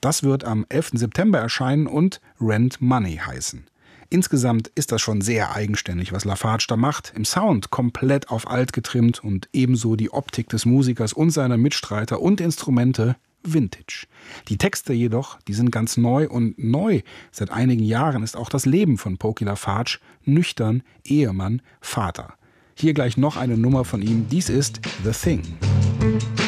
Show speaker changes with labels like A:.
A: Das wird am 11. September erscheinen und Rent Money heißen. Insgesamt ist das schon sehr eigenständig, was Lafarge da macht. Im Sound komplett auf alt getrimmt und ebenso die Optik des Musikers und seiner Mitstreiter und Instrumente Vintage. Die Texte jedoch, die sind ganz neu und neu. Seit einigen Jahren ist auch das Leben von Pokey Lafarge nüchtern, Ehemann, Vater. Hier gleich noch eine Nummer von ihm. Dies ist The Thing.